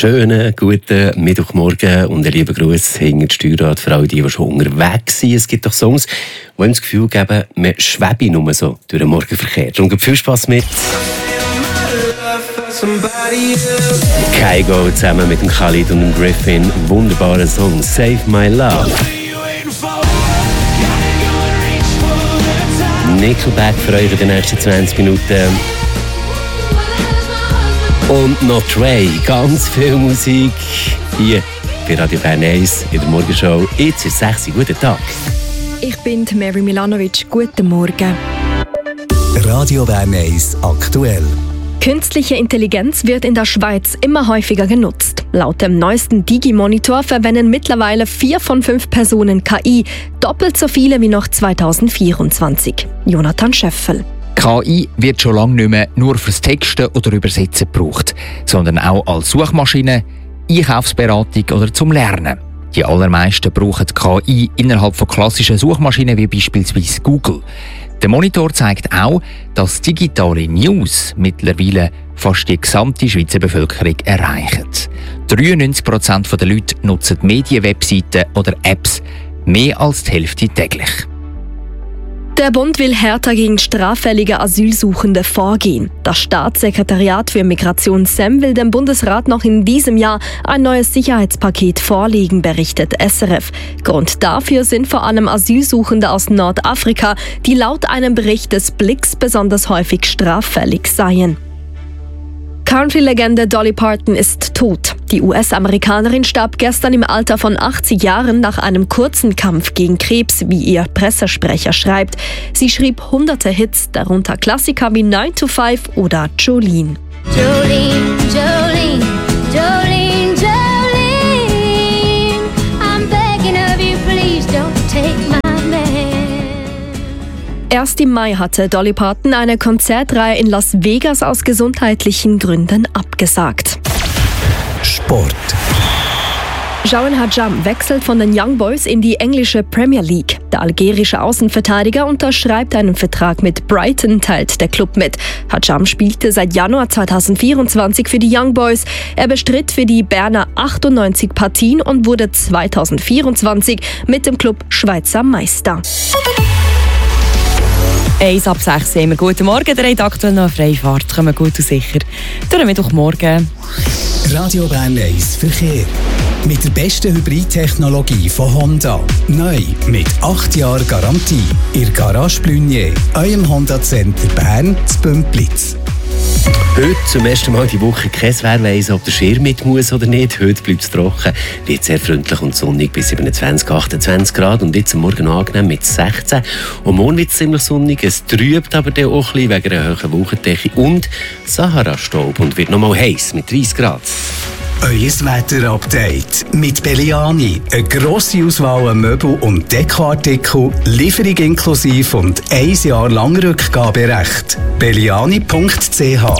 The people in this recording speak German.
Schönen, guten Mittwochmorgen und einen lieben Gruß hinter die Steuerrad für all die schon unterwegs sind. Es gibt doch Songs, die einem das Gefühl geben, man schwebe nur so durch den Morgenverkehr. Darum viel Spass mit Kygo zusammen mit dem Khalid und dem Griffin. Wunderbarer Song, Save My Love. Nickelback für euch in den nächsten 20 Minuten. Und noch Trey, ganz viel Musik hier bei Radio Bern 1 in der Morgenshow. Jetzt ist 6 Uhr. Guten Tag. Ich bin Mary Milanovic. Guten Morgen. Radio Bern 1 aktuell. Künstliche Intelligenz wird in der Schweiz immer häufiger genutzt. Laut dem neuesten Digi-Monitor verwenden mittlerweile 4 von 5 Personen KI, doppelt so viele wie noch 2024. Jonathan Scheffel. KI wird schon lange nicht mehr nur fürs Texten oder Übersetzen gebraucht, sondern auch als Suchmaschine, Einkaufsberatung oder zum Lernen. Die allermeisten brauchen KI innerhalb von klassischen Suchmaschinen wie beispielsweise Google. Der Monitor zeigt auch, dass digitale News mittlerweile fast die gesamte Schweizer Bevölkerung erreichen. 93% der Leute nutzen Medienwebseiten oder Apps mehr als die Hälfte täglich. Der Bund will härter gegen straffällige Asylsuchende vorgehen. Das Staatssekretariat für Migration SEM will dem Bundesrat noch in diesem Jahr ein neues Sicherheitspaket vorlegen, berichtet SRF. Grund dafür sind vor allem Asylsuchende aus Nordafrika, die laut einem Bericht des Blicks besonders häufig straffällig seien. Country-Legende Dolly Parton ist tot. Die US-Amerikanerin starb gestern im Alter von 80 Jahren nach einem kurzen Kampf gegen Krebs, wie ihr Pressesprecher schreibt. Sie schrieb hunderte Hits, darunter Klassiker wie 9 to 5 oder Jolene. Jolene, Jolene, Jolene, Jolene, I'm begging of you, please don't take my man. Erst im Mai hatte Dolly Parton eine Konzertreihe in Las Vegas aus gesundheitlichen Gründen abgesagt. Sport. Jaouane Hadjam wechselt von den Young Boys in die englische Premier League. Der algerische Außenverteidiger unterschreibt einen Vertrag mit Brighton, teilt der Club mit. Hadjam spielte seit Januar 2024 für die Young Boys. Er bestritt für die Berner 98 Partien und wurde 2024 mit dem Club Schweizer Meister. 1 ab 6 sehen wir. Guten Morgen, der hat aktuell noch eine Freifahrt. Kommen gut und sicher durch den Mittwochmorgen. Radio Bern 1 Verkehr. Mit der besten Hybridtechnologie von Honda. Neu mit 8 Jahren Garantie. In Garage Blunier, eurem Honda Center Bern, zu Bümplitz. Heute zum ersten Mal die Woche kein Wer weiss, ob der Schirm mit muss oder nicht. Heute bleibt es trocken, wird sehr freundlich und sonnig bis 27, 28 Grad und jetzt am Morgen angenehm mit 16. Und morgen wird es ziemlich sonnig, es trübt aber dann auch ein bisschen wegen einer hohen Wolkendecke und Sahara-Staub und wird nochmal heiß mit 30 Grad. Euer Wetter-Update mit Belliani. Eine grosse Auswahl an Möbel- und Dekoartikeln, Lieferung inklusive und 1 Jahr lang Rückgaberecht. Belliani.ch